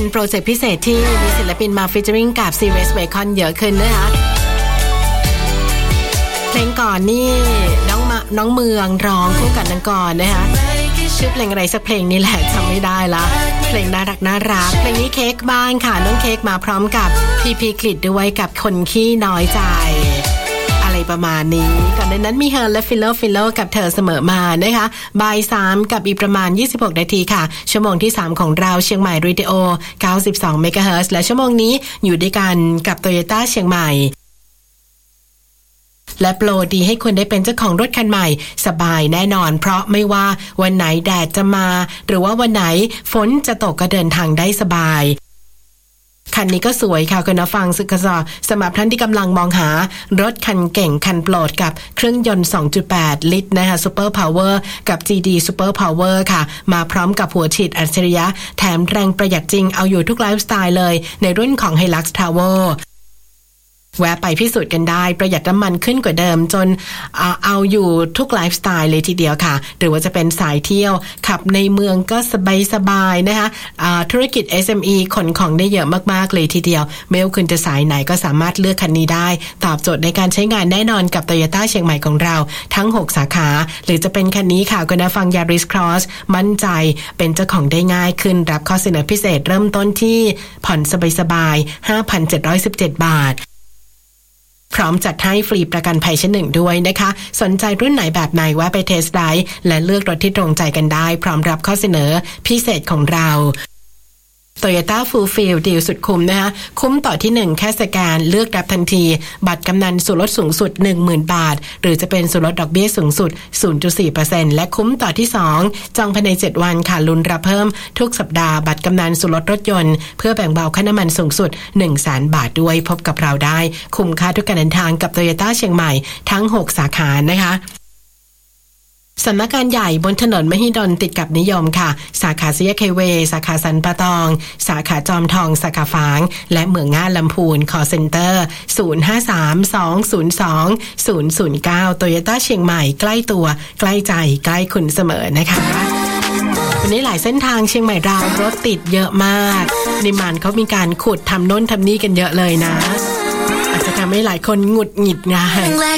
เป็นโปรเจกต์พิเศษที่มีศิลปินมาฟีเจอริ่งกับซีเรสเบคอนเยอะขึ้นนะคะเพลงก่อนนี่น้องเมืองร้องคู่กับนางกรนะคะชื่อเพลงอะไรสักเพลงนี่แหละจำไม่ได้ละเพลงน่ารักเพลงนี้เค้กบ้างค่ะน้องเค้กมาพร้อมกับพีกฤษด้วยกับคนขี้น้อยใจอะไรประมาณนี้ก่อนในนั้นมีเฮอร์และฟิลโลกับเธอเสมอมานะคะบ่าย 3กับอีกประมาณ26นาทีค่ะชั่วโมงที่3ของเราเชียงใหม่เรดิโอ92เมกะเฮิรตซ์และชั่วโมงนี้อยู่ด้วยกันกับ Toyota เชียงใหม่และโปรดีให้คุณได้เป็นเจ้าของรถคันใหม่สบายแน่นอนเพราะไม่ว่าวันไหนแดดจะมาหรือว่าวันไหนฝนจะตกก็เดินทางได้สบายคันนี้ก็สวยค่ะคุณผู้ฟังสึกษาสำหรับท่านที่กำลังมองหารถคันเก่งคันโปรดกับเครื่องยนต์ 2.8 ลิตรนะคะซูเปอร์พาวเวอร์กับ GD Super Power ค่ะมาพร้อมกับหัวฉีดอัจฉริยะแถมแรงประหยัดจริงเอาอยู่ทุกไลฟ์สไตล์เลยในรุ่นของ Hilux Travelแวะไปพิสูจน์กันได้ประหยัดน้ำมันขึ้นกว่าเดิมจนเอาอยู่ทุกไลฟ์สไตล์เลยทีเดียวค่ะหรือว่าจะเป็นสายเที่ยวขับในเมืองก็สบายๆนะคะธุรกิจ SME ขนของได้เยอะมากๆเลยทีเดียวไม่ว่าคุณจะสายไหนก็สามารถเลือกคันนี้ได้ตอบโจทย์ในการใช้งานแน่นอนกับ Toyota เชียงใหม่ของเราทั้ง6สาขาหรือจะเป็นคันนี้ค่ะคุณผู้ฟัง Yaris Cross มั่นใจเป็นเจ้าของได้ง่ายขึ้นรับข้อเสนอพิเศษเริ่มต้นที่ผ่อนสบายๆ 5,717 บาทพร้อมจัดให้ฟรีประกันภัยชั้น 1ด้วยนะคะสนใจรุ่นไหนแบบไหนแวะไปเทสไดรฟ์และเลือกรถที่ตรงใจกันได้พร้อมรับข้อเสนอพิเศษของเรา Toyota Fulfill ดีลสุดคุ้มนะคะคุ้มต่อที่1แค่สแกนเลือกรับทันทีบัตรกำนันส่วนลดสูงสุด 10,000 บาทหรือจะเป็นส่วนลดดอกเบี้ยสูงสุด 0.4% และคุ้มต่อที่2จองภายใน7วันค่ะลุ้นรับเพิ่มทุกสัปดาห์บัตรกำนันส่วนลดรถยนต์เพื่อแบ่งเบาค่าน้ำมันสูงสุด 100,000 บาทด้วยพบกับเราได้คุ้มค่าทุกการเดินทางกับ Toyota เชียงใหม่ทั้ง6สาขานะคะสำนักงานใหญ่บนถนนมหิดลติดกับนิยมค่ะสาขาซีเคเวสาขาสันปะตองสาขาจอมทองสาขาฝางและเมืองง่าลำพูนคอเซ็นเตอร์0532020009 Toyota เชียงใหม่ใกล้ตัวใกล้ใจใกล้คุณเสมอนะคะวันนี้หลายเส้นทางเชียงใหม่เรารถติดเยอะมากนิมานเขามีการขุดทำโน่นทำนี่กันเยอะเลยนะอาจจะทำให้หลายคนหงุดหงิดไง